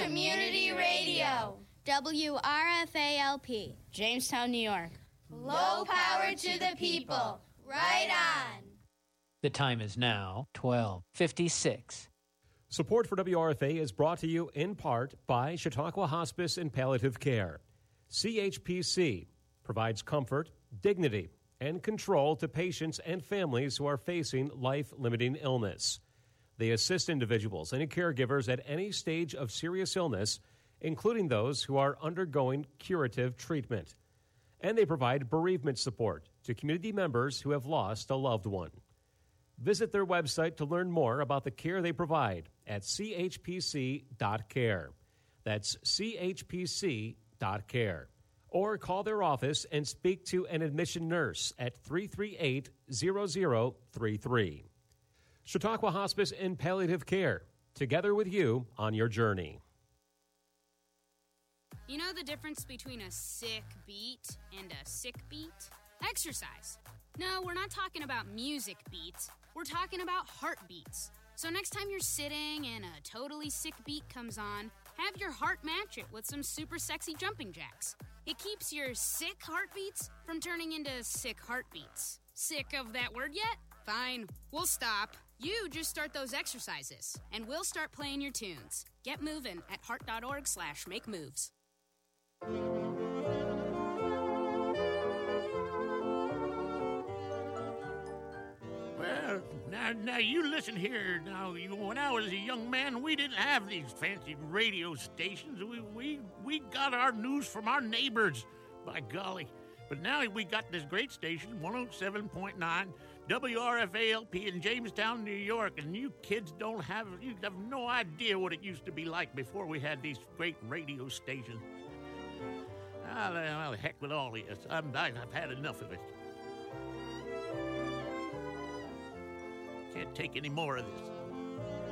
Community Radio. WRFALP, Jamestown, New York. Low power to the people. Right on. The time is now 12:56. Support for WRFA is brought to you in part by Chautauqua Hospice and Palliative Care. CHPC provides comfort, dignity, and control to patients and families who are facing life-limiting illness. They assist individuals and caregivers at any stage of serious illness, including those who are undergoing curative treatment. And they provide bereavement support to community members who have lost a loved one. Visit their website to learn more about the care they provide at chpc.care. That's chpc.care. Or call their office and speak to an admission nurse at 338-0033. Chautauqua Hospice and Palliative Care, together with you on your journey. You know the difference between a sick beat and a sick beat? Exercise. No, we're not talking about music beats. We're talking about heartbeats. So next time you're sitting and a totally sick beat comes on, have your heart match it with some super sexy jumping jacks. It keeps your sick heartbeats from turning into sick heartbeats. Sick of that word yet? Fine, we'll stop. You just start those exercises, and we'll start playing your tunes. Get moving at heart.org/makemoves. Well, now you listen here. Now, when I was a young man, we didn't have these fancy radio stations. We got our news from our neighbors, by golly. But now we got this great station, 107.9 WRFALP in Jamestown, New York, and you kids you have no idea what it used to be like before we had these great radio stations. Well, heck with all this. I've had enough of it. Can't take any more of this.